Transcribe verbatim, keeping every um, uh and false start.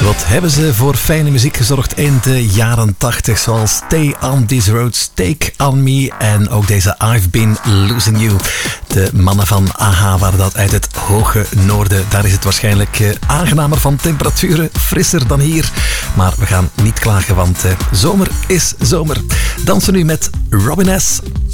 Wat hebben ze voor fijne muziek gezorgd in de jaren tachtig, zoals Stay on These Roads, Take on Me en ook deze I've Been Losing You. De mannen van A H waren dat uit het hoge noorden. Daar is het waarschijnlijk uh, aangenamer van temperaturen, frisser dan hier. Maar we gaan niet klagen, want uh, zomer is zomer. Dansen nu met Robin S.